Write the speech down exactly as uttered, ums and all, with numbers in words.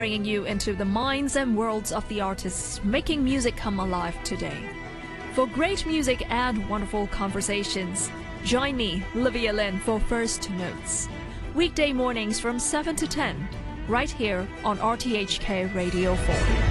bringing you into the minds and worlds of the artists making music come alive today. For great music and wonderful conversations, join me, Livia Lin, for First Notes. Weekday mornings from seven to ten, right here on R T H K Radio four.